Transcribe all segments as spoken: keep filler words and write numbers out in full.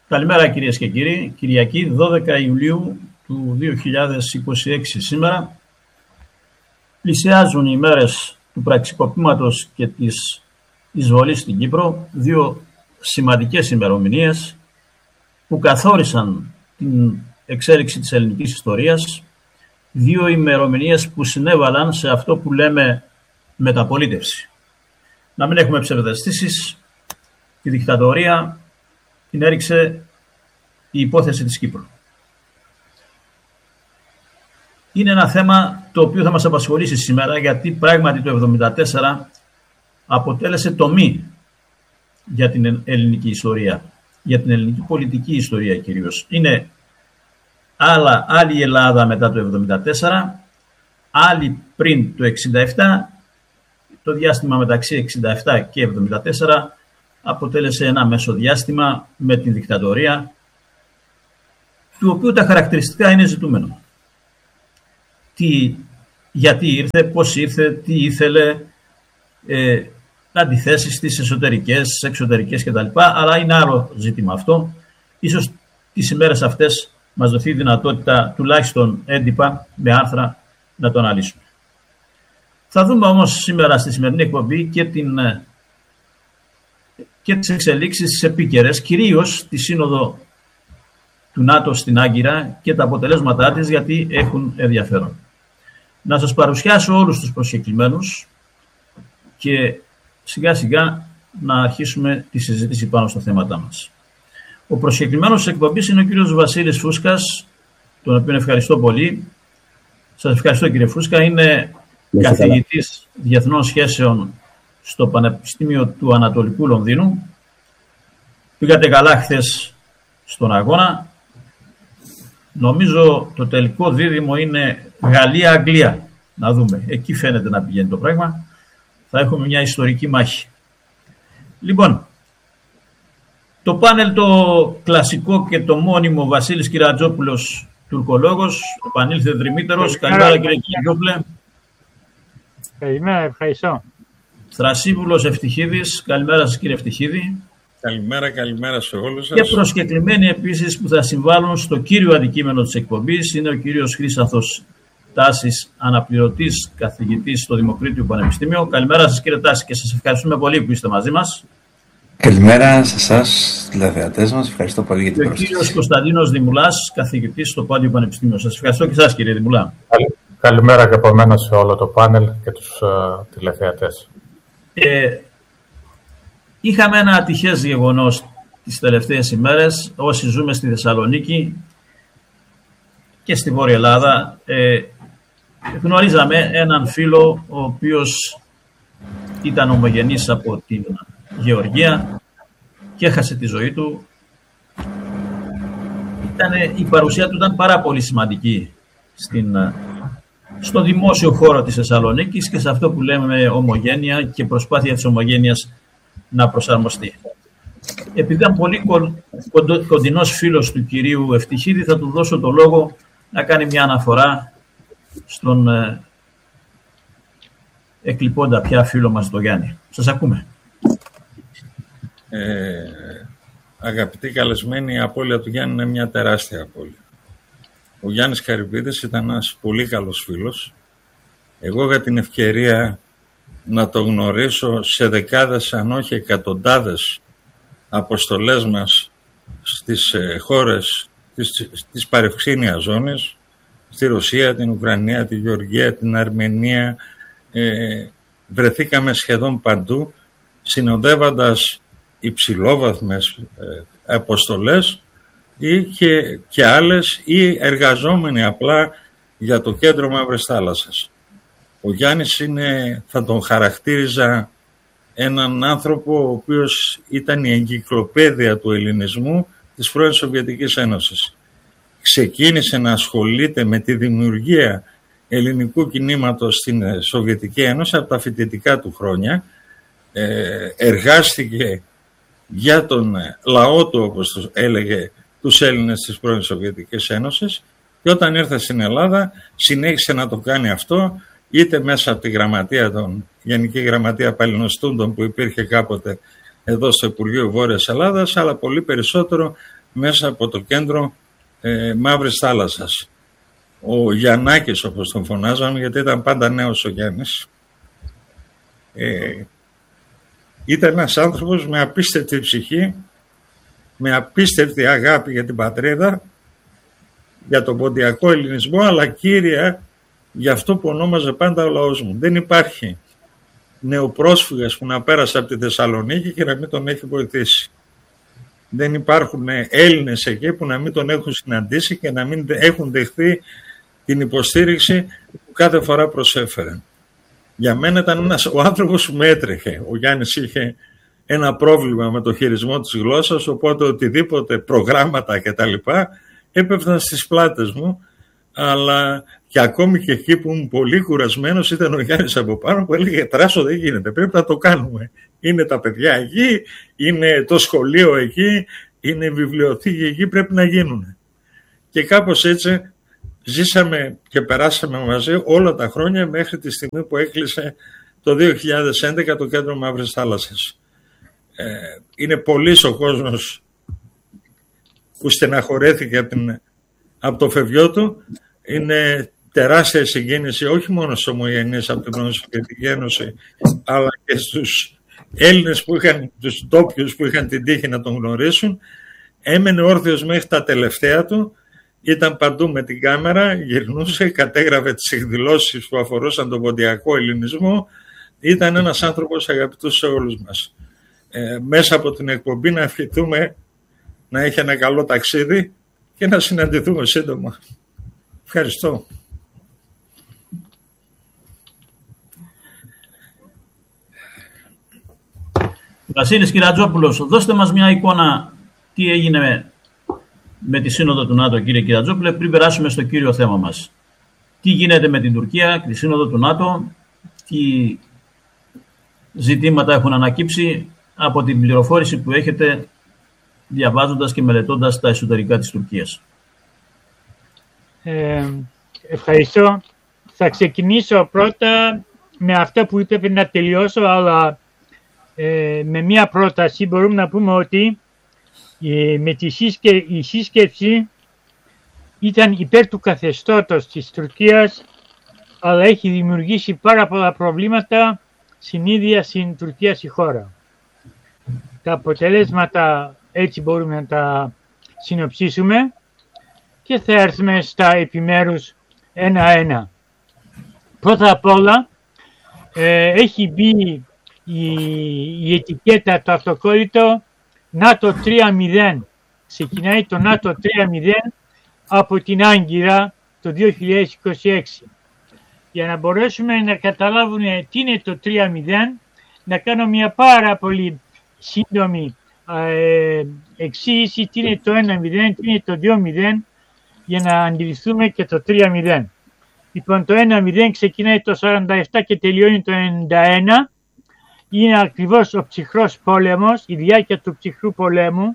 Καλημέρα κυρίες και κύριοι. Κυριακή δώδεκα Ιουλίου του δύο χιλιάδες είκοσι έξι σήμερα. Πλησιάζουν οι μέρες του πραξικοπήματος και της εισβολής στην Κύπρο, δύο σημαντικές ημερομηνίες που καθόρισαν την εξέλιξη της ελληνικής ιστορίας, δύο ημερομηνίες που συνέβαλαν σε αυτό που λέμε μεταπολίτευση. Να μην έχουμε ψευδαισθήσεις, τη δικτατορία την έριξε η υπόθεση της Κύπρου. Είναι ένα θέμα το οποίο θα μας απασχολήσει σήμερα, γιατί πράγματι το εβδομήντα τέσσερα αποτέλεσε τομή για την ελληνική ιστορία, για την ελληνική πολιτική ιστορία κυρίως. Είναι άλλα, άλλη Ελλάδα μετά το εβδομήντα τέσσερα, άλλη πριν το εξήντα επτά, το διάστημα μεταξύ εξήντα επτά και εβδομήντα τέσσερα αποτέλεσε ένα μεσοδιάστημα με την δικτατορία, του οποίου τα χαρακτηριστικά είναι ζητούμενο. Τι, γιατί ήρθε, πώς ήρθε, τι ήθελε, ε, αντιθέσεις στις εσωτερικές, στις εξωτερικές κτλ. Αλλά είναι άλλο ζήτημα αυτό. Ίσως τις ημέρες αυτές μας δοθεί η δυνατότητα, τουλάχιστον έντυπα, με άρθρα, να το αναλύσουμε. Θα δούμε όμως σήμερα στη σημερινή εκπομπή και, την, και τις εξελίξεις τις επίκαιρες, κυρίως τη σύνοδο του ΝΑΤΟ στην Άγκυρα και τα αποτελέσματά της, γιατί έχουν ενδιαφέρον. Να σας παρουσιάσω όλους τους προσκεκλημένους και σιγά σιγά να αρχίσουμε τη συζήτηση πάνω στα θέματά μας. Ο προσκεκλημένος της εκπομπής είναι ο κύριος Βασίλης Φούσκας, τον οποίο ευχαριστώ πολύ. Σας ευχαριστώ κύριε Φούσκα. Είναι Λες καθηγητής καλά. Διεθνών Σχέσεων στο Πανεπιστήμιο του Ανατολικού Λονδίνου. Πήγατε καλά χθες στον αγώνα. Νομίζω το τελικό δίδυμο είναι Γαλλία-Αγγλία. Να δούμε. Εκεί φαίνεται να πηγαίνει το πράγμα. Θα έχουμε μια ιστορική μάχη. Λοιπόν, το πάνελ το κλασικό και το μόνιμο, Βασίλης Κυρατζόπουλος, τουρκολόγος, επανήλθε δρυμύτερος. Καλημέρα κύριε Κυρατζόπουλε. Καλημέρα, ευχαριστώ. Θρασίβουλος Ευτυχίδης. Καλημέρα σας κύριε Ευτυχίδη. Καλημέρα, καλημέρα σε όλους σας. Και προσκεκλημένοι επίσης που θα συμβάλλουν στο κύριο αντικείμενο της εκπομπής είναι ο κύριος Χρύσανθος Τάσης, αναπληρωτής καθηγητής στο Δημοκρίτιο Πανεπιστήμιο. Καλημέρα σας κύριε Τάση και σας ευχαριστούμε πολύ που είστε μαζί μας. Καλημέρα σε εσάς, τηλεθεατές μας. Ευχαριστώ πολύ για την πρόσκληση. Και ο κύριος Κωνσταντίνος Δημουλάς, καθηγητής στο Πάντιο Πανεπιστήμιο. Σας ευχαριστώ και εσάς κύριε Δημουλά. Καλημέρα και από μένα σε όλο το πάνελ και τους uh, τηλεθεατές. Ε, είχαμε ένα ατυχές γεγονός τις τελευταίες ημέρες. Όσοι ζούμε στη Θεσσαλονίκη και στη Βόρεια Ελλάδα, ε, γνωρίζαμε έναν φίλο ο οποίος ήταν ομογενής από την Γεωργία και έχασε τη ζωή του. Ήτανε, η παρουσία του ήταν πάρα πολύ σημαντική στην, στο δημόσιο χώρο της Θεσσαλονίκης και σε αυτό που λέμε ομογένεια και προσπάθεια της ομογένειας να προσαρμοστεί. Επειδή ήταν πολύ κοντινός φίλος του κυρίου Ευτυχίδη, θα του δώσω το λόγο να κάνει μια αναφορά στον ε, εκλειπώντα πια φίλο μας τον Γιάννη. Σας ακούμε. Ε, αγαπητοί καλεσμένοι, η απώλεια του Γιάννη είναι μια τεράστια απώλεια. Ο Γιάννης Καρυπίδης ήταν ένας πολύ καλός φίλος. Εγώ είχα την ευκαιρία να το γνωρίσω σε δεκάδες, αν όχι εκατοντάδες αποστολές μας στις ε, χώρες της, της παρευξήνιας ζώνης, στη Ρωσία, την Ουκρανία, τη Γεωργία, την Αρμενία. Ε, βρεθήκαμε σχεδόν παντού, συνοδεύοντας υψηλόβαθμες ε, αποστολές ή και, και άλλες ή εργαζόμενοι απλά για το κέντρο Μαύρης Θάλασσας. Ο Γιάννης είναι, θα τον χαρακτήριζα, έναν άνθρωπο ο οποίος ήταν η εγκυκλοπαίδεια του ελληνισμού της πρώην Σοβιετικής Ένωσης. Ξεκίνησε να ασχολείται με τη δημιουργία ελληνικού κινήματος στην Σοβιετική Ένωση από τα φοιτητικά του χρόνια. Ε, εργάστηκε για τον λαό του, όπως τους έλεγε, τους Έλληνες της πρώην Σοβιετικής Ένωσης, και όταν ήρθε στην Ελλάδα συνέχισε να το κάνει αυτό, είτε μέσα από τη γραμματεία των, Γενική Γραμματεία Παλαινοστούντων που υπήρχε κάποτε εδώ στο Υπουργείο Βόρειας Ελλάδας, αλλά πολύ περισσότερο μέσα από το κέντρο ε, Μαύρης Θάλασσας. Ο Γιαννάκης, όπως τον φωνάζαμε, γιατί ήταν πάντα νέος ο Γιάννης, ε, ήταν ένας άνθρωπος με απίστευτη ψυχή, με απίστευτη αγάπη για την πατρίδα, για τον ποντιακό ελληνισμό, αλλά κύρια για αυτό που ονόμαζε πάντα ο λαός μου. Δεν υπάρχει νεοπρόσφυγας που να πέρασε από τη Θεσσαλονίκη και να μην τον έχει βοηθήσει. Δεν υπάρχουν Έλληνες εκεί που να μην τον έχουν συναντήσει και να μην έχουν δεχθεί την υποστήριξη που κάθε φορά προσέφεραν. Για μένα ήταν ένας, ο άνθρωπος που με έτρεχε. Ο Γιάννης είχε ένα πρόβλημα με το χειρισμό της γλώσσας, οπότε οτιδήποτε προγράμματα κτλ. Έπεφταν στις πλάτες μου, αλλά και ακόμη και εκεί που ήμουν πολύ κουρασμένος ήταν ο Γιάννης από πάνω που έλεγε «Τράσο, δεν γίνεται, πρέπει να το κάνουμε. Είναι τα παιδιά εκεί, είναι το σχολείο εκεί, είναι η βιβλιοθήκη εκεί, πρέπει να γίνουν». Και κάπως έτσι ζήσαμε και περάσαμε μαζί όλα τα χρόνια μέχρι τη στιγμή που έκλεισε το δύο χιλιάδες έντεκα το κέντρο Μαύρης Θάλασσας. Ε, είναι πολύς ο κόσμος που στεναχωρέθηκε από, την, από το φευγιό του. Είναι τεράστια συγκίνηση όχι μόνο στους ομογενείς από την Σοβιετική Ένωση, αλλά και στους Έλληνες που είχαν, τους ντόπιους που είχαν την τύχη να τον γνωρίσουν. Έμενε όρθιος μέχρι τα τελευταία του, ήταν παντού με την κάμερα, γυρνούσε, κατέγραφε τις εκδηλώσεις που αφορούσαν τον ποντιακό ελληνισμό. Ήταν ένας άνθρωπος αγαπητός σε όλους μας. Ε, μέσα από την εκπομπή να ευχηθούμε να έχει ένα καλό ταξίδι και να συναντηθούμε σύντομα. Ευχαριστώ. Βασίλης Κυρατζόπουλος, δώστε μας μια εικόνα τι έγινε με τη Σύνοδο του ΝΑΤΟ, κύριε Κυρατζόπουλε, πριν περάσουμε στο κύριο θέμα μας. Τι γίνεται με την Τουρκία, τη Σύνοδο του ΝΑΤΟ, τι ζητήματα έχουν ανακύψει από την πληροφόρηση που έχετε διαβάζοντας και μελετώντας τα εσωτερικά της Τουρκίας. Ε, ευχαριστώ. Θα ξεκινήσω πρώτα με αυτά που είπε πριν να τελειώσω, αλλά ε, με μια πρόταση μπορούμε να πούμε ότι ε, με τη σύσκε, η σύσκεψη ήταν υπέρ του καθεστώτος της Τουρκίας, αλλά έχει δημιουργήσει πάρα πολλά προβλήματα στην ίδια στην Τουρκία στη χώρα. Τα αποτελέσματα έτσι μπορούμε να τα συνοψίσουμε και θα έρθουμε στα επιμέρους ένα-ένα. Πρώτα απ' όλα ε, έχει μπει η, η ετικέτα, το αυτοκόλλητο ΝΑΤΟ τρία μηδέν. Ξεκινάει το ΝΑΤΟ τρία μηδέν από την Άγκυρα το δύο χιλιάδες είκοσι έξι. Για να μπορέσουμε να καταλάβουμε τι είναι το τρία μηδέν, να κάνω μια πάρα πολύ σύντομη ε, εξήγηση τι είναι το ένα μηδέν, τι είναι το δύο μηδέν, για να αντιληφθούμε και το τρία μηδέν. Λοιπόν, το ένα μηδέν ξεκινάει το σαράντα επτά και τελειώνει το ενενήντα ένα. Είναι ακριβώς ο ψυχρός πόλεμος, η διάρκεια του ψυχρού πολέμου.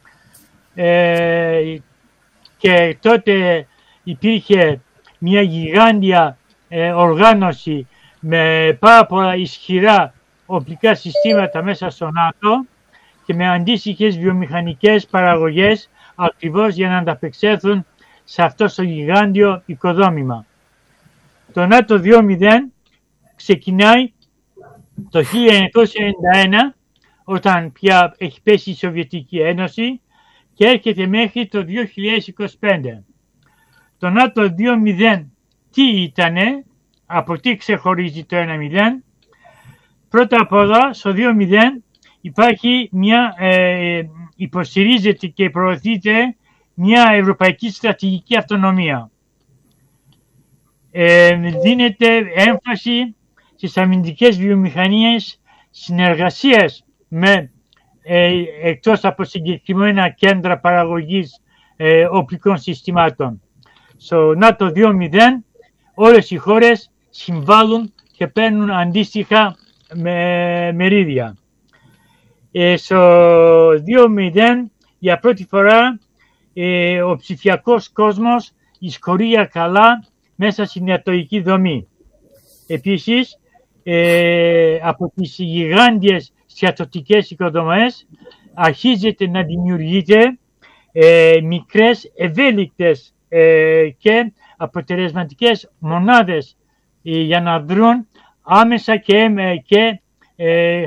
Ε, και τότε υπήρχε μια γιγάντια ε, οργάνωση με πάρα πολλά ισχυρά οπλικά συστήματα μέσα στο ΝΑΤΟ και με αντίστοιχες βιομηχανικές παραγωγές ακριβώς για να ανταπεξέλθουν σε αυτό το γιγάντιο οικοδόμημα. Το ΝΑΤΟ δύο μηδέν ξεκινάει το χίλια εννιακόσια ενενήντα ένα, όταν πια έχει πέσει η Σοβιετική Ένωση, και έρχεται μέχρι το δύο χιλιάδες είκοσι πέντε. Το ΝΑΤΟ δύο μηδέν τι ήτανε, από τι ξεχωρίζει το ένα μηδέν? Πρώτα απ' όλα, στο δύο μηδέν υπάρχει μια, ε, υποστηρίζεται και προωθείται μια ευρωπαϊκή στρατηγική αυτονομία. Ε, δίνεται έμφαση στις αμυντικές βιομηχανίες συνεργασίας με ε, εκτός από συγκεκριμένα κέντρα παραγωγής ε, οπλικών συστημάτων. Στο ΝΑΤΟ δύο μηδέν όλες οι χώρες συμβάλλουν και παίρνουν αντίστοιχα με, μερίδια. Ε, στο δύο μηδέν για πρώτη φορά ε, ο ψηφιακός κόσμος εισχωρεί καλά μέσα στην ατοική δομή. Επίσης, ε, από τις γιγάντιες στρατιωτικές οικοδομές αρχίζεται να δημιουργείται ε, μικρές, ευέλικτες ε, και αποτελεσματικές μονάδες ε, για να δρουν άμεσα και, και ε,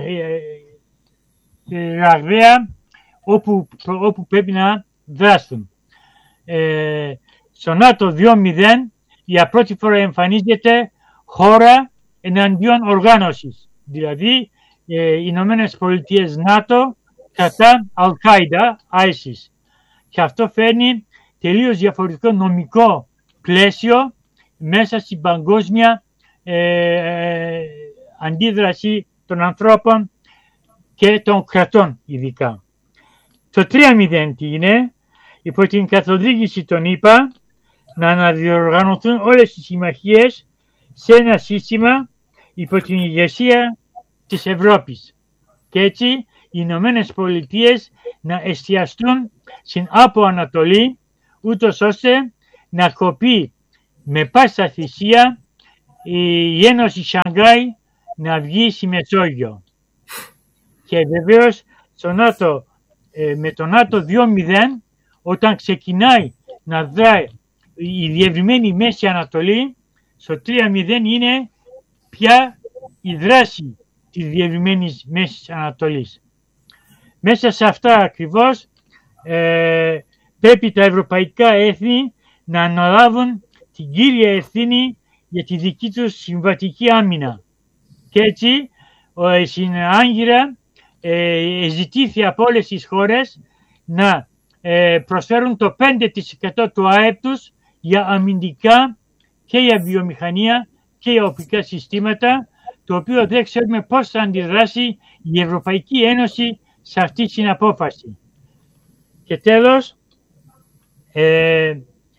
ε, ραγδαία όπου, όπου πρέπει να δράσουν. Ε, στο ΝΑΤΟ δύο μηδέν για πρώτη φορά εμφανίζεται χώρα εναντίον οργάνωσης, δηλαδή ε, οι Ηνωμένες Πολιτείες ΝΑΤΟ κατά Αλ-Κάιντα, άισις. Και αυτό φέρνει τελείως διαφορετικό νομικό πλαίσιο μέσα στην παγκόσμια ε, αντίδραση των ανθρώπων και των κρατών ειδικά. Το τρία μηδέν τι είναι? Υπό την καθοδήγηση των ΗΠΑ να αναδιοργανωθούν όλες οι συμμαχίες σε ένα σύστημα υπό την ηγεσία της Ευρώπης. Και έτσι οι Ηνωμένες Πολιτείες να εστιαστούν στην Άπο Ανατολή, ούτως ώστε να κοπεί με πάσα θυσία η Ένωση Σανγκάη να βγει στη Μεσόγειο. Και βεβαίως στο ΝΑΤΟ, με το ΝΑΤΟ δύο μηδέν, όταν ξεκινάει να δράει η διευρυμένη Μέση Ανατολή, στο τρία μηδέν είναι πια η δράση της διευρυμένης Μέσης Ανατολής. Μέσα σε αυτά ακριβώς ε, πρέπει τα ευρωπαϊκά έθνη να αναλάβουν την κύρια ευθύνη για τη δική τους συμβατική άμυνα. Και έτσι ε, στην Άγκυρα ε, ζητήθη από όλες τις χώρες να ε, προσφέρουν το πέντε τοις εκατό του ΑΕΠ τους για αμυντικά και για βιομηχανία και για οπλικά συστήματα, το οποίο δεν ξέρουμε πώς θα αντιδράσει η Ευρωπαϊκή Ένωση σε αυτή την απόφαση. Και τέλος, ε,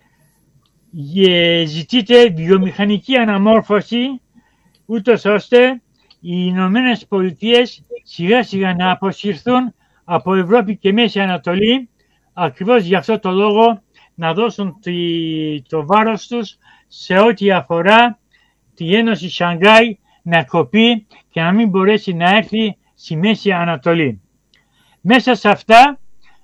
ζητείται βιομηχανική αναμόρφωση, ούτως ώστε οι Ηνωμένες Πολιτείες σιγά σιγά να αποσυρθούν από Ευρώπη και Μέση Ανατολή, ακριβώς για αυτό το λόγο να δώσουν το βάρος τους σε ό,τι αφορά τη Ένωση Σανγκάη να κοπεί και να μην μπορέσει να έρθει στη Μέση Ανατολή. Μέσα σε αυτά,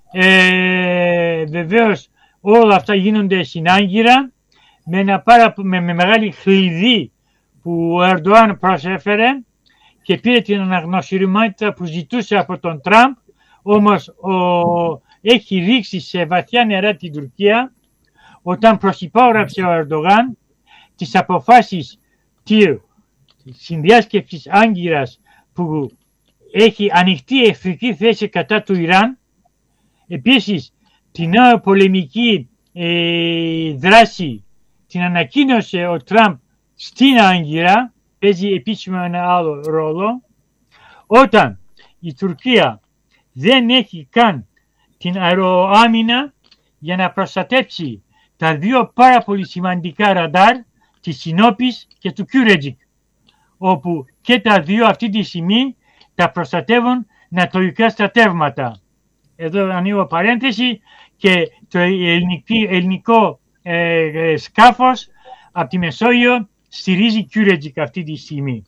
ε, βεβαίως όλα αυτά γίνονται στην Άγκυρα με, ένα πάρα, με, με μεγάλη χλειδί που ο Ερντοάν προσέφερε και πήρε την αναγνωσιμότητα που ζητούσε από τον Τραμπ, όμως ο, έχει ρίξει σε βαθιά νερά την Τουρκία όταν προσυπόγραψε ο Ερντογάν τις αποφάσεις της συνδιάσκεψης Άγκυρας που έχει ανοιχτή εχθρική θέση κατά του Ιράν. Επίσης την νέα πολεμική ε, δράση την ανακοίνωσε ο Τραμπ στην Άγκυρα, παίζει επίσημα ένα άλλο ρόλο. Όταν η Τουρκία δεν έχει καν την αεροάμυνα για να προστατέψει τα δύο πάρα πολύ σημαντικά ραντάρ της Συνόπης και του Κιούρετζικ, όπου και τα δύο αυτή τη στιγμή τα προστατεύουν νατοϊκά στρατεύματα. Εδώ ανοίγω παρένθεση και το ελληνικό, ελληνικό ε, σκάφος από τη Μεσόγειο στηρίζει Κιούρετζικ αυτή τη στιγμή.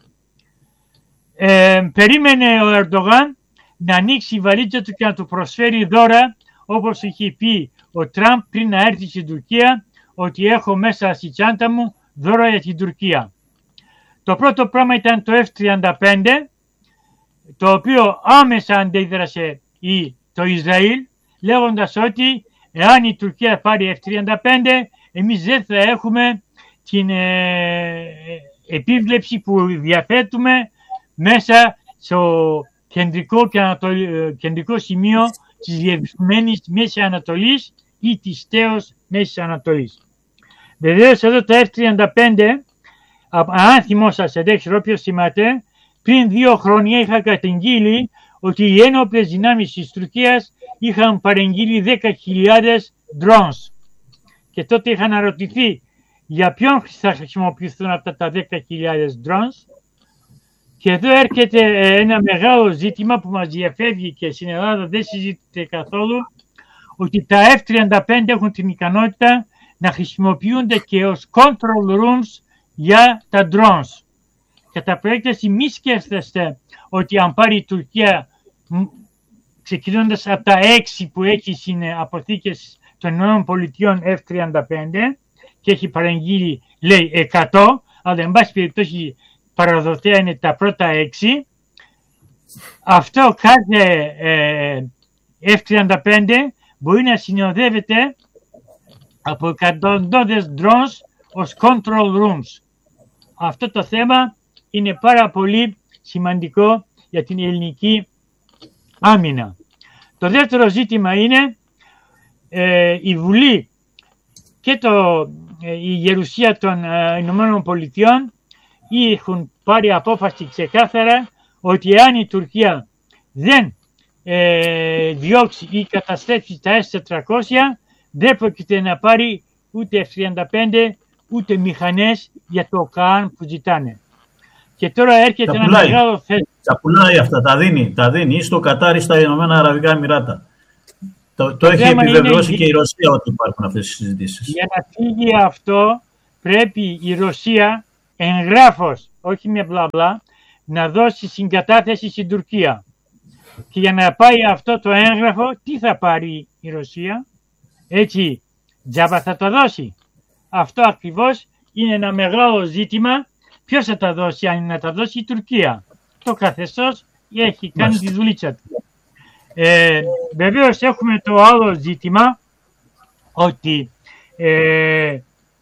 Ε, περίμενε ο Ερντογάν να ανοίξει η βαλίτσα του και να του προσφέρει δώρα, όπως είχε πει ο Τραμπ πριν να έρθει στην Τουρκία, ότι έχω μέσα στη τσάντα μου δώρα για την Τουρκία. Το πρώτο πράγμα ήταν το εφ τριάντα πέντε, το οποίο άμεσα αντέδρασε το Ισραήλ, λέγοντας ότι εάν η Τουρκία πάρει εφ τριάντα πέντε, εμείς δεν θα έχουμε την ε, επίβλεψη που διαθέτουμε μέσα στο κεντρικό, και ανατολ, κεντρικό σημείο της διευρυμένης Μέσης Ανατολής ή της τέως Μέσης Ανατολής. Βεβαίως εδώ το εφ τριάντα πέντε, αν θυμόσαστε, δεν ξέρω ποιος θυμάται, πριν δύο χρόνια είχα καταγγείλει ότι οι ένοπλες δυνάμεις της Τουρκίας είχαν παρεγγείλει δέκα χιλιάδες drones. Και τότε είχα αναρωτηθεί για ποιον θα χρησιμοποιηθούν αυτά τα δέκα χιλιάδες drones. Και εδώ έρχεται ένα μεγάλο ζήτημα που μας διαφεύγει και στην Ελλάδα δεν συζητείται καθόλου, ότι τα εφ τριάντα πέντε έχουν την ικανότητα να χρησιμοποιούνται και ως control rooms για τα drones. Κατά περίπτωση μη σκέφτεστε ότι αν πάρει η Τουρκία ξεκινώντας από τα έξι που έχει στις αποθήκες των ΗΠΑ εφ τριάντα πέντε και έχει παραγγείλει, λέει, εκατό, αλλά εν πάση περιπτώσει παραδοτέα είναι τα πρώτα έξι. Αυτό κάθε ε, εφ τριάντα πέντε μπορεί να συνοδεύεται από εκατοντάδες drones ως control rooms. Αυτό το θέμα είναι πάρα πολύ σημαντικό για την ελληνική άμυνα. Το δεύτερο ζήτημα είναι ε, η Βουλή και το, ε, η Γερουσία των ε, Ηνωμένων Πολιτειών έχουν πάρει απόφαση ξεκάθαρα ότι αν η Τουρκία δεν ε, διώξει ή καταστρέψει τα ες τετρακόσια, δεν πρόκειται να πάρει ούτε εφ τριάντα πέντε ούτε μηχανές για το ΚΑΑΝ που ζητάνε. Και τώρα έρχεται ένα μεγάλο θέμα. Τα πουλάει αυτά, τα δίνει, τα δίνει ή στο Κατάρ ή στα Ηνωμένα Αραβικά Εμιράτα. Το, το έχει επιβεβαιώσει είναι... και η Ρωσία ότι υπάρχουν αυτές οι συζητήσεις. Για να φύγει αυτό πρέπει η Ρωσία εγγράφος, όχι με μπλα μπλα, να δώσει συγκατάθεση στην Τουρκία. Και για να πάει αυτό το έγγραφο, τι θα πάρει η Ρωσία? Έτσι, τζάμπα θα το δώσει. Αυτό ακριβώς είναι ένα μεγάλο ζήτημα. Ποιος θα τα δώσει? Αν να τα δώσει η Τουρκία. Το καθεστώς έχει κάνει τη δουλίτσα του. Ε, βεβαίως έχουμε το άλλο ζήτημα ότι ε,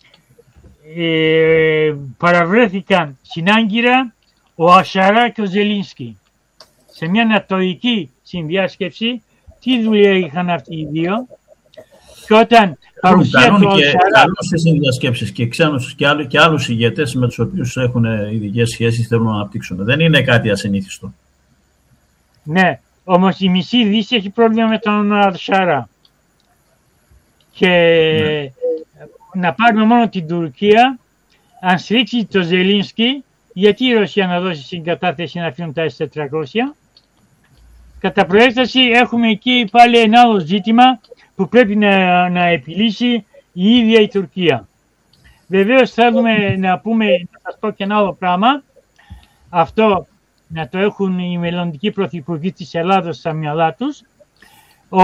ε, παραβρέθηκαν στην Άγκυρα ο Ασαρά και ο Ζελίνσκι. Σε μια ανατολική συνδιάσκεψη, τι δουλειά είχαν αυτοί οι δύο? Και όταν παρουσία του Ασαρά... Καλούν στις συνδιασκέψεις και ξένους και, άλλου, και άλλους ηγετές με τους οποίους έχουν ειδικές σχέσεις θέλουν να αναπτύξουν. Δεν είναι κάτι ασυνήθιστο. Ναι, όμως η μισή Δύση έχει πρόβλημα με τον Ασαρά. Και ναι. Να πάρουμε μόνο την Τουρκία, αν στηρίξει το Ζελίνσκι, γιατί η Ρωσία να δώσει συγκατάθεση να αφήνουν τα ες τετρακόσια. Κατά προέκταση έχουμε εκεί πάλι ένα άλλο ζήτημα που πρέπει να, να επιλύσει η ίδια η Τουρκία. Βεβαίως θέλουμε να πούμε, να σας πω και ένα άλλο πράγμα. Αυτό να το έχουν οι μελλοντικοί πρωθυπουργοί της Ελλάδος στα μυαλά τους. Ο,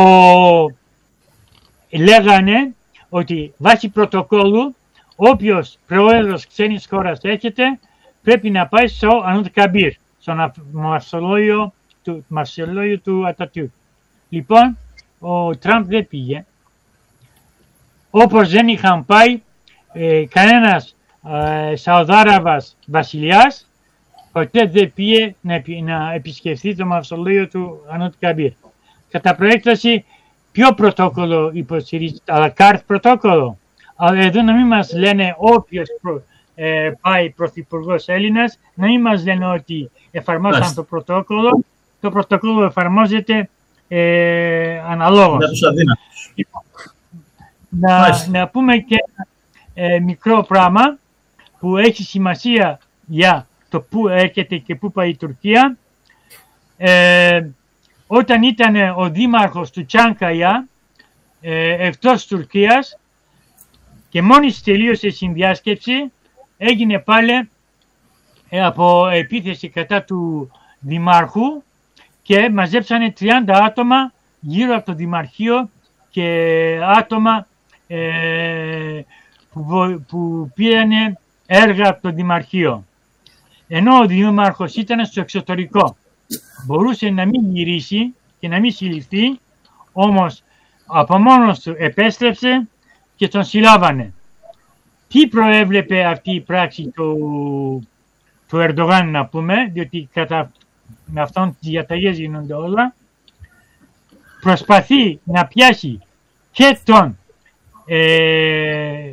λέγανε ότι βάσει πρωτοκόλλου όποιος πρόεδρος ξένης χώρας έχετε πρέπει να πάει στο Ανούτ Καμπίρ, στο μαυσολόγιο του, μαυσολόγιο του Ατατούρκ. Λοιπόν, ο Τραμπ δεν πήγε. Όπως δεν είχαν πάει ε, κανένας ε, Σαουδάραβας βασιλιάς, ποτέ δεν πήγε να, να επισκεφθεί το μαυσολόγιο του Ανούτ Καμπίρ. Κατά προέκταση, ποιο πρωτόκολλο υποστηρίζει? Αλλά κάρτ πρωτόκολλο. Αλλά εδώ να μην μας λένε όποιος προ, ε, πάει πρωθυπουργός Έλληνας, να μην μας λένε ότι εφαρμόσαν το πρωτόκολλο. Το πρωτόκολλο εφαρμόζεται ε, αναλόγως. Για τους αδύνατους. Να, να πούμε και ένα ε, μικρό πράγμα που έχει σημασία για το πού έρχεται και πού πάει η Τουρκία. Ε, όταν ήταν ο δήμαρχος του Τσάνκαια ε, εκτός Τουρκίας και μόλις τελείωσε η συνδιάσκεψη, έγινε πάλι ε, από επίθεση κατά του δημάρχου και μαζέψανε τριάντα άτομα γύρω από το δημαρχείο και άτομα ε, που, που πήρανε έργα από το δημαρχείο. Ενώ ο δήμαρχος ήταν στο εξωτερικό. Μπορούσε να μην γυρίσει και να μην συλληφθεί, όμως από μόνος του επέστρεψε και τον συλλάβανε. Τι προέβλεπε αυτή η πράξη του, του Ερντογάν, να πούμε, διότι κατά με αυτόν τις διαταγές γίνονται όλα, προσπαθεί να πιάσει και τον ε,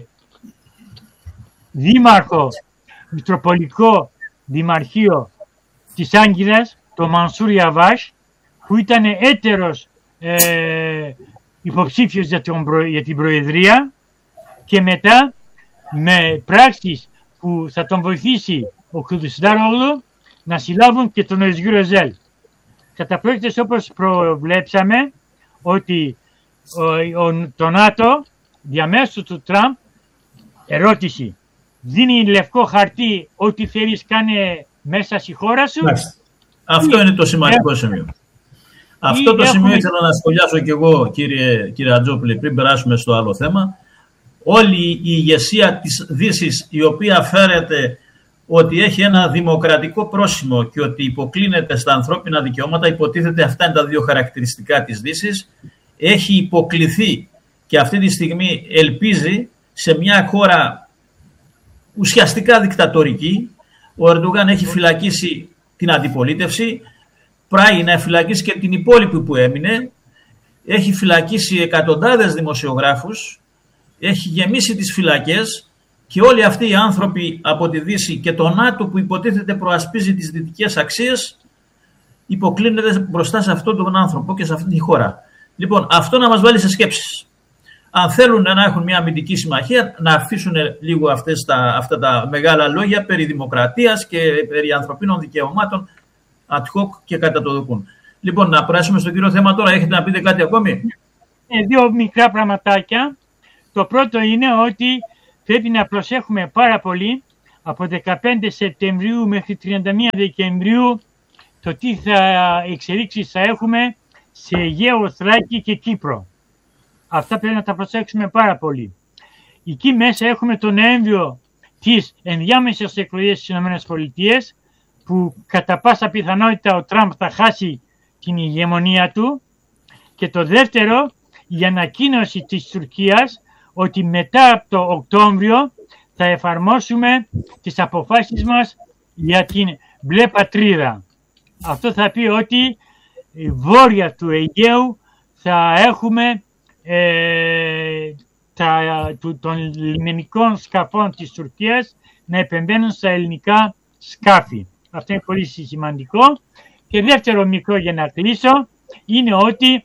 δήμαρχο, μητροπολικό δημαρχείο της Άγκυρας, το Μανσούρ Ιαβάς, που ήταν έτερος ε, υποψήφιος για, τον, για την Προεδρία, και μετά με πράξεις που θα τον βοηθήσει ο Κιλισδάρογλου να συλλάβουν και τον Özgür Özel. Κατά πρόκειται, όπως προβλέψαμε, ότι ο, ο, το ΝΑΤΟ διαμέσου του Τραμπ, ερώτηση, δίνει λευκό χαρτί, ό,τι θέλεις κάνε μέσα στη χώρα σου. Αυτό είναι το σημαντικό σημείο. Αυτό το έχουμε... σημείο ήθελα να σχολιάσω κι εγώ, κύριε, κύριε Ατζόπουλε, πριν περάσουμε στο άλλο θέμα. Όλη η ηγεσία της Δύσης, η οποία φέρεται ότι έχει ένα δημοκρατικό πρόσημο και ότι υποκλίνεται στα ανθρώπινα δικαιώματα, υποτίθεται αυτά είναι τα δύο χαρακτηριστικά της Δύσης, έχει υποκληθεί και αυτή τη στιγμή ελπίζει σε μια χώρα ουσιαστικά δικτατορική. Ο Ερντογάν έχει φυλακίσει την αντιπολίτευση, πράει να φυλακίσει και την υπόλοιπη που έμεινε, έχει φυλακίσει εκατοντάδες δημοσιογράφους, έχει γεμίσει τις φυλακές και όλοι αυτοί οι άνθρωποι από τη Δύση και το ΝΑΤΟ που υποτίθεται προασπίζει τις δυτικές αξίες υποκλίνεται μπροστά σε αυτόν τον άνθρωπο και σε αυτή τη χώρα. Λοιπόν, αυτό να μας βάλει σε σκέψεις. Αν θέλουν να έχουν μια αμυντική συμμαχία, να αφήσουν λίγο αυτές τα, αυτά τα μεγάλα λόγια περί δημοκρατίας και περί ανθρωπίνων δικαιωμάτων ad hoc και κατά το δοκούν. Λοιπόν, να περάσουμε στο κύριο θέμα τώρα. Έχετε να πείτε κάτι ακόμη? Ε, δύο μικρά πραγματάκια. Το πρώτο είναι ότι πρέπει να προσέχουμε πάρα πολύ από δεκαπέντε Σεπτεμβρίου μέχρι τριάντα μία Δεκεμβρίου το τι θα εξελίξεις θα έχουμε σε Αιγαίο, Θράκη και Κύπρο. Αυτά πρέπει να τα προσέξουμε πάρα πολύ. Εκεί μέσα έχουμε τον Νοέμβριο τις ενδιάμεσες εκλογές στις ΗΠΑ, που κατά πάσα πιθανότητα ο Τραμπ θα χάσει την ηγεμονία του. Και το δεύτερο, η ανακοίνωση της Τουρκίας ότι μετά από το Οκτώβριο θα εφαρμόσουμε τις αποφάσεις μας για την μπλε πατρίδα. Αυτό θα πει ότι βόρεια του Αιγαίου θα έχουμε ε, τα, του, των λιμενικών σκαφών της Τουρκίας να επεμβαίνουν στα ελληνικά σκάφη. Αυτό είναι πολύ σημαντικό. Και δεύτερο μικρό για να κλείσω είναι ότι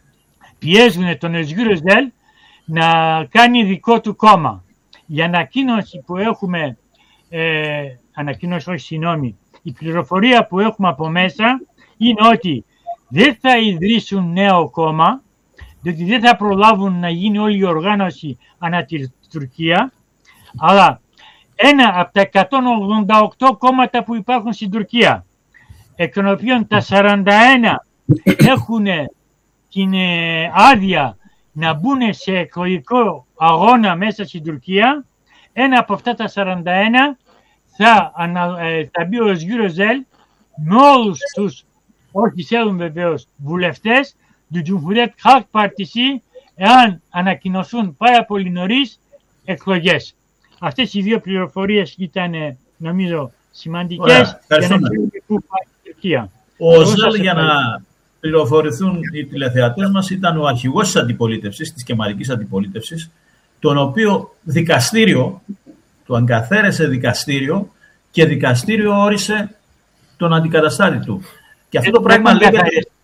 πιέζουν τον Özgür να κάνει δικό του κόμμα. Η ανακοίνωση που έχουμε, ε, ανακοίνωση όχι συγγνώμη, η πληροφορία που έχουμε από μέσα είναι ότι δεν θα ιδρύσουν νέο κόμμα, διότι δεν θα προλάβουν να γίνει όλη η οργάνωση ανά τη Τουρκία, αλλά ένα από τα εκατόν ογδόντα οκτώ κόμματα που υπάρχουν στην Τουρκία, εκ των οποίων τα σαράντα ένα έχουν την άδεια να μπουν σε εκλογικό αγώνα μέσα στην Τουρκία, ένα από αυτά τα σαράντα ένα θα, θα μπει ο Özgür Özel με όλους τους, όχι θέλουν βεβαίως, βουλευτές του Cumhuriyet Halk Partisi, εάν ανακοινωθούν πάρα πολύ νωρίς εκλογές. Αυτές οι δύο πληροφορίες ήταν, νομίζω, σημαντικές για να ξέρουμε πού πάει η Τουρκία. Ο Özel, για να πληροφορηθούν οι τηλεθεατές μας, ήταν ο αρχηγός της αντιπολίτευσης, της κεμαλικής αντιπολίτευσης, τον οποίο δικαστήριο, το εγκαθαίρεσε δικαστήριο και δικαστήριο όρισε τον αντικαταστάτη του. Και αυτό το πράγμα λέγεται...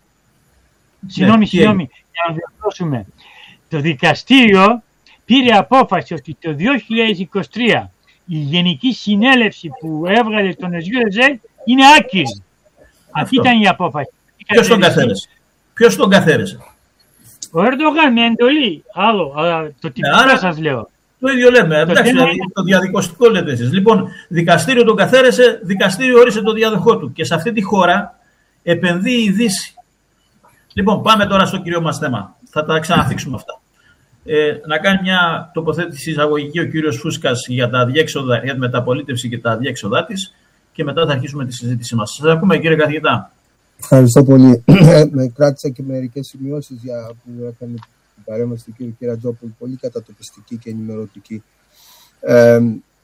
Συγγνώμη, συγγνώμη, για να διορθώσουμε. Το δικαστήριο πήρε απόφαση ότι το δύο χιλιάδες είκοσι τρία η Γενική Συνέλευση που έβγαλε τον Özgür Özel είναι άκυρη. Αυτή ήταν η απόφαση. Ποιος τον καθαίρεσε? Ποιος τον καθαίρεσε? Ο Ερντογάν με εντολή. Άλλο, αλλά το τυπικό σας λέω. Το ίδιο λέμε. Το, εντάξει, δηλαδή, το διαδικοστικό λέτε εσείς. Λοιπόν, δικαστήριο τον καθαίρεσε, δικαστήριο όρισε το διαδοχό του. Και σε αυτή τη χώρα επενδύει η Δύση. Λοιπόν, πάμε τώρα στο κύριο μας θέμα. Θα τα ξαναθίξουμε αυτά. Ε, να κάνει μια τοποθέτηση εισαγωγική ο κύριος Φούσκας για, τα διέξοδα, για τη μεταπολίτευση και τα διέξοδά της και μετά θα αρχίσουμε τη συζήτησή μας. Σας ακούμε, κύριε καθηγητά. Ευχαριστώ πολύ. Με κράτησα και μερικές σημειώσεις για που έκανε την παρέμβαση του κύριου Κερατζόπουλου, πολύ κατατοπιστική και ενημερωτική. Ε,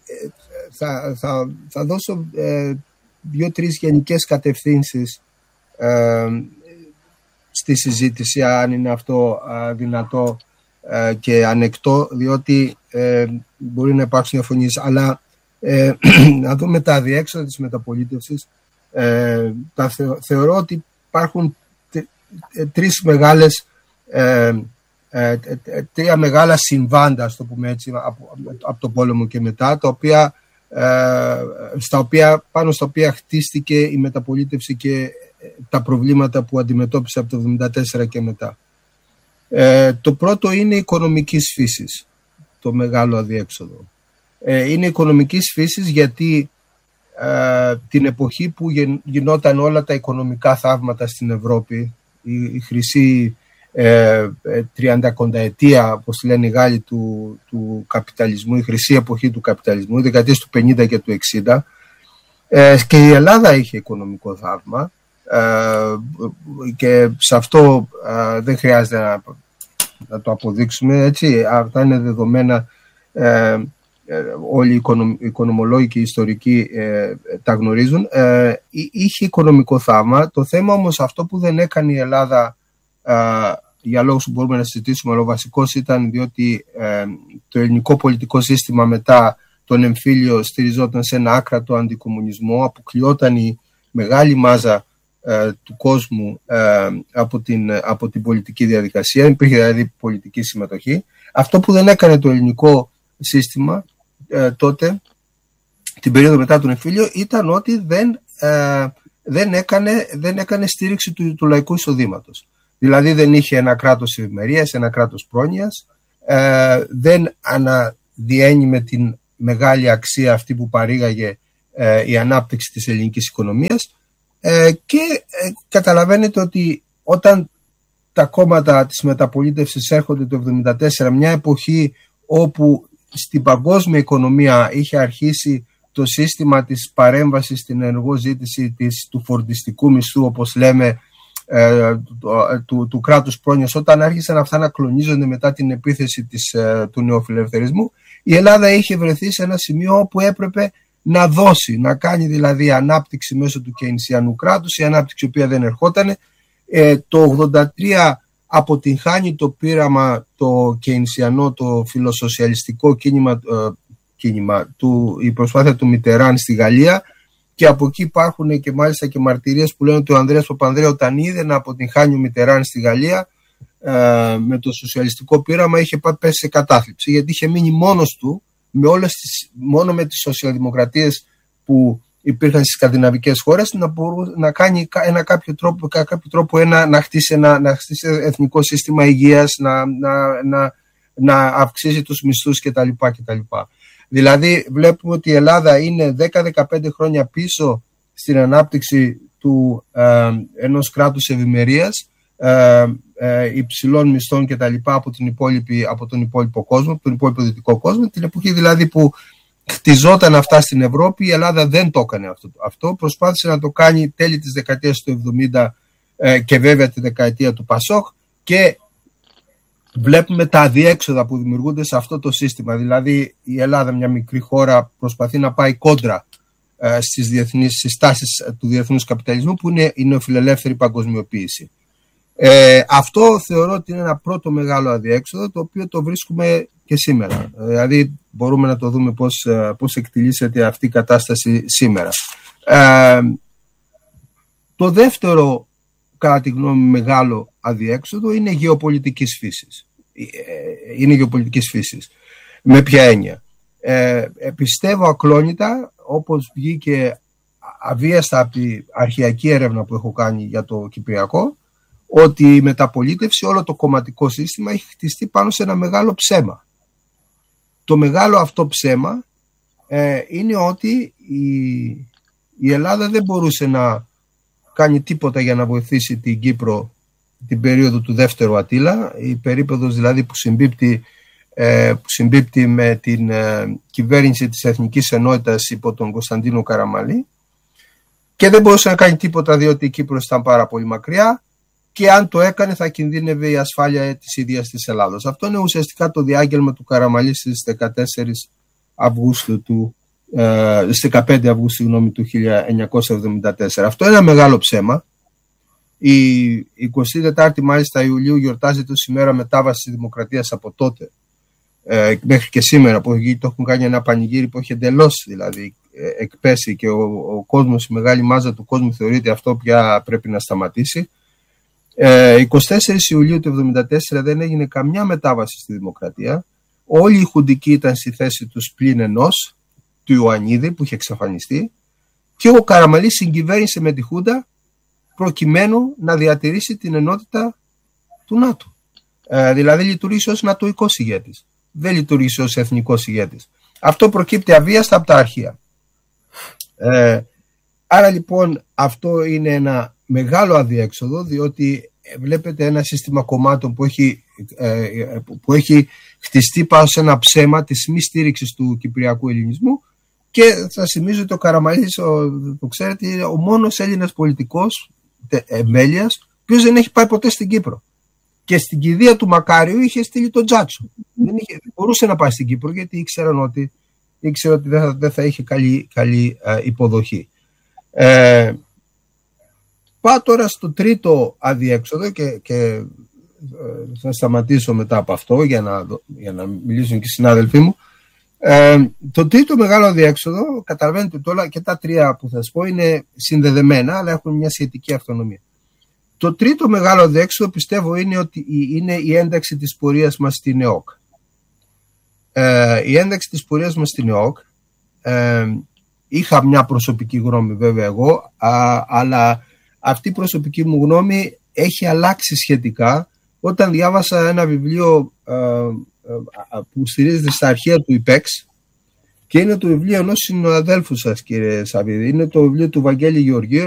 θα, θα, θα δώσω ε, δύο-τρεις γενικές κατευθύνσεις ε, στη συζήτηση, αν είναι αυτό ε, δυνατό ε, και ανεκτό, διότι ε, μπορεί να υπάρξουν διαφωνίες, αλλά ε, να δούμε τα διέξοδα της μεταπολίτευσης. Ε, τα θεω, θεωρώ ότι υπάρχουν τε, τε, τρεις μεγάλες ε, ε, τε, τρία μεγάλα συμβάντα, ας το πούμε έτσι, από, από τον πόλεμο και μετά, τα οποία, ε, στα οποία, πάνω στα οποία χτίστηκε η μεταπολίτευση και τα προβλήματα που αντιμετώπισε από το εβδομήντα τέσσερα και μετά. Ε, το πρώτο είναι οικονομικής φύσης, το μεγάλο αδιέξοδο. Ε, είναι οικονομικής φύσης γιατί την εποχή που γινόταν όλα τα οικονομικά θαύματα στην Ευρώπη, η, η χρυσή ε, τριαντακονταετία, όπως λένε οι Γάλλοι, του, του καπιταλισμού, η χρυσή εποχή του καπιταλισμού, οι δεκαετίες του πενήντα και του εξήντα, ε, και η Ελλάδα είχε οικονομικό θαύμα, ε, και σε αυτό ε, δεν χρειάζεται να, να το αποδείξουμε, έτσι, αυτά είναι δεδομένα. ε, Όλοι οι οικονομολόγοι και οι ιστορικοί ε, τα γνωρίζουν. Ε, είχε οικονομικό θαύμα. Το θέμα όμως αυτό που δεν έκανε η Ελλάδα, ε, για λόγους που μπορούμε να συζητήσουμε, αλλά ο βασικός ήταν διότι ε, το ελληνικό πολιτικό σύστημα μετά τον εμφύλιο στηριζόταν σε ένα άκρατο αντικομμουνισμό, αποκλειόταν η μεγάλη μάζα ε, του κόσμου ε, από, την, από την πολιτική διαδικασία, υπήρχε δηλαδή πολιτική συμμετοχή. Αυτό που δεν έκανε το ελληνικό σύστημα ε, τότε, την περίοδο μετά τον εμφύλιο, ήταν ότι δεν, ε, δεν, έκανε, δεν έκανε στήριξη του, του λαϊκού εισοδήματος. Δηλαδή δεν είχε ένα κράτος ευημερίας, ένα κράτος πρόνοιας, ε, δεν αναδιένει με την μεγάλη αξία αυτή που παρήγαγε ε, η ανάπτυξη της ελληνικής οικονομίας, ε, και ε, καταλαβαίνετε ότι όταν τα κόμματα της μεταπολίτευσης έρχονται το εβδομήντα τέσσερα, μια εποχή όπου στην παγκόσμια οικονομία είχε αρχίσει το σύστημα της παρέμβασης στην ενεργό ζήτηση της, του φορτιστικού μισθού, όπως λέμε, ε, του, του, του κράτους πρόνοιας, όταν άρχισαν αυτά να κλονίζονται μετά την επίθεση της, ε, του νεοφιλελευθερισμού, η Ελλάδα είχε βρεθεί σε ένα σημείο όπου έπρεπε να δώσει, να κάνει δηλαδή ανάπτυξη μέσω του κεινσιανού κράτους, η ανάπτυξη η οποία δεν ερχόταν. Ε, το ογδόντα τρία αποτυγχάνει το πείραμα το κεινσιανό, το φιλοσοσιαλιστικό κίνημα, ε, κίνημα του, η προσπάθεια του Μιτεράν στη Γαλλία, και από εκεί υπάρχουν και μάλιστα και μαρτυρίες που λένε ότι ο Ανδρέας Παπανδρέου, όταν είδε να αποτυγχάνει ο Μιτεράν στη Γαλλία ε, με το σοσιαλιστικό πείραμα, είχε πέσει σε κατάθλιψη, γιατί είχε μείνει μόνος του με όλες τις, μόνο με τις σοσιαλδημοκρατίες που υπήρχαν στις σκανδιναβικές χώρες, να, μπορού, να κάνει ένα κάποιο τρόπο, κάποιο τρόπο ένα, να, χτίσει ένα, να χτίσει εθνικό σύστημα υγείας, να, να, να, να αυξήσει τους μισθούς κτλ. κτλ. Δηλαδή βλέπουμε ότι η Ελλάδα είναι δέκα με δεκαπέντε χρόνια πίσω στην ανάπτυξη του, ε, ενός κράτους ευημερίας, ε, ε, υψηλών μισθών κτλ. Από, την υπόλοιπη, από τον υπόλοιπο κόσμο, από τον υπόλοιπο δυτικό κόσμο, την εποχή δηλαδή που χτιζόταν αυτά στην Ευρώπη. Η Ελλάδα δεν το έκανε αυτό. αυτό. Προσπάθησε να το κάνει τέλη της δεκαετίας του εβδομήντα ε, και βέβαια τη δεκαετία του Πασόκ, και βλέπουμε τα αδιέξοδα που δημιουργούνται σε αυτό το σύστημα. Δηλαδή η Ελλάδα, μια μικρή χώρα, προσπαθεί να πάει κόντρα ε, στις διεθνείς συστάσεις του διεθνούς καπιταλισμού, που είναι η νεοφιλελεύθερη παγκοσμιοποίηση. Ε, αυτό θεωρώ ότι είναι ένα πρώτο μεγάλο αδιέξοδο, το οποίο το βρίσκουμε και σήμερα. Δηλαδή μπορούμε να το δούμε πώς, πώς εκτιλήσεται αυτή η κατάσταση σήμερα. Ε, το δεύτερο, κατά τη γνώμη μου, μεγάλο αδιέξοδο είναι γεωπολιτικής φύσης. Είναι γεωπολιτικής φύσης. Με ποια έννοια? Ε, πιστεύω ακλόνητα, όπως βγήκε αβίαστα από την αρχαιακή έρευνα που έχω κάνει για το Κυπριακό, ότι η μεταπολίτευση, όλο το κομματικό σύστημα έχει χτιστεί πάνω σε ένα μεγάλο ψέμα. Το μεγάλο αυτό ψέμα ε, είναι ότι η, η Ελλάδα δεν μπορούσε να κάνει τίποτα για να βοηθήσει την Κύπρο την περίοδο του δεύτερου Ατήλα, η περίποδος δηλαδή που συμπίπτει, ε, που συμπίπτει με την ε, κυβέρνηση της Εθνικής Ενότητας υπό τον Κωνσταντίνο Καραμανλή, και δεν μπορούσε να κάνει τίποτα διότι η Κύπρος ήταν πάρα πολύ μακριά, και αν το έκανε θα κινδύνευε η ασφάλεια της ίδιας της Ελλάδος. Αυτό είναι ουσιαστικά το διάγγελμα του Καραμανλή στις δεκατέσσερις Αυγούστου του, ε, στις δεκαπέντε Αυγούστου γνώμη, του χίλια εννιακόσια εβδομήντα τέσσερα. Αυτό είναι ένα μεγάλο ψέμα. Η εικοστή τετάρτη μάλιστα Ιουλίου γιορτάζεται ως ημέρα μετάβασης της δημοκρατίας από τότε ε, μέχρι και σήμερα, που το έχουν κάνει ένα πανηγύρι που έχει εντελώς δηλαδή ε, εκπέσει, και ο, ο κόσμος, η μεγάλη μάζα του κόσμου θεωρεί ότι αυτό πια πρέπει να σταματήσει. Ε, εικοστή τέταρτη Ιουλίου του εβδομήντα τέσσερα δεν έγινε καμιά μετάβαση στη δημοκρατία. Όλοι οι χουντικοί ήταν στη θέση τους πλην ενός, του Ιωαννίδη που είχε εξαφανιστεί, και ο Καραμανλής συγκυβέρνησε με τη Χούντα προκειμένου να διατηρήσει την ενότητα του ΝΑΤΟ. Ε, δηλαδή λειτουργήσε ως νατοικός ηγέτης, δεν λειτουργήσε ως εθνικός ηγέτης. Αυτό προκύπτει αβίαστα από τα αρχεία. Ε, άρα λοιπόν αυτό είναι ένα μεγάλο αδιέξοδο, διότι βλέπετε ένα σύστημα κομμάτων που έχει, ε, που έχει χτιστεί πάνω σε ένα ψέμα της μη στήριξης του κυπριακού ελληνισμού. Και θα θυμίζω ότι ο Καραμανλής, το ξέρετε, είναι ο μόνος Έλληνας πολιτικός εμβέλειας, ο οποίος δεν έχει πάει ποτέ στην Κύπρο. Και στην κηδεία του Μακάριου είχε στείλει τον Τζάτσο. Δεν, είχε, δεν μπορούσε να πάει στην Κύπρο, γιατί ήξεραν ότι, ήξεραν ότι δεν, θα, δεν θα είχε καλή, καλή ε, υποδοχή. Ε, πάω τώρα στο τρίτο αδιέξοδο και, και ε, θα σταματήσω μετά από αυτό για να, για να μιλήσουν και οι συνάδελφοί μου. Ε, το τρίτο μεγάλο αδιέξοδο, καταλαβαίνετε ότι όλα και τα τρία που θα σας πω είναι συνδεδεμένα, αλλά έχουν μια σχετική αυτονομία. Το τρίτο μεγάλο αδιέξοδο πιστεύω είναι ότι είναι η ένταξη της πορείας μας στην ΕΟΚ. Ε, η ένταξη της πορείας μας στην ΕΟΚ, ε, είχα μια προσωπική γνώμη βέβαια εγώ, α, αλλά αυτή η προσωπική μου γνώμη έχει αλλάξει σχετικά όταν διάβασα ένα βιβλίο ε, που στηρίζεται στα αρχαία του ΙΠΕΞ και είναι το βιβλίο ενός συναδέλφου σας, κύριε Σαββίδη. Είναι το βιβλίο του Βαγγέλη Γεωργίου,